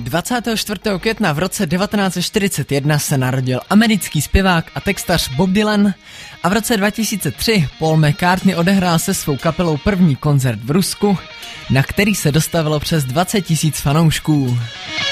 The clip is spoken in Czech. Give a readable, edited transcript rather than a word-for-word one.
24. května v roce 1941 se narodil americký zpěvák a textař Bob Dylan a v roce 2003 Paul McCartney odehrál se svou kapelou první koncert v Rusku, na který se dostavilo přes 20 000 fanoušků.